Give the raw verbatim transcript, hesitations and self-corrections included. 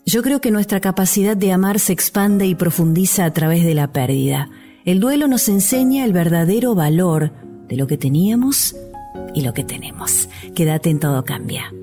Yo creo que nuestra capacidad de amar se expande y profundiza a través de la pérdida. El duelo nos enseña el verdadero valor de lo que teníamos y lo que tenemos. Quédate en Todo Cambia.